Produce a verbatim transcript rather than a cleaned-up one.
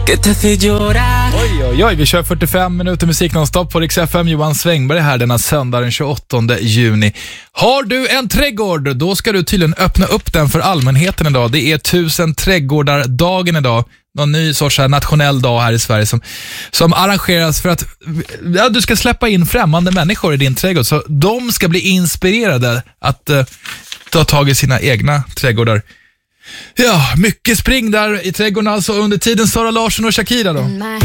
que te hace llorar. Oj, oj, oj, vi kör fyrtiofem minuter musik nonstop på Rix F M. Johan Svängberg här denna söndag den tjugoåttonde juni. Har du en trädgård, då ska du tydligen öppna upp den för allmänheten idag. Det är tusen trädgårdar-dagen idag. Någon ny sorts här nationell dag här i Sverige som, som arrangeras för att ja, du ska släppa in främmande människor i din trädgård. Så de ska bli inspirerade att uh, ta tag i sina egna trädgårdar. Ja, mycket spring där i trädgården alltså under tiden. Sara Larsson och Shakira då.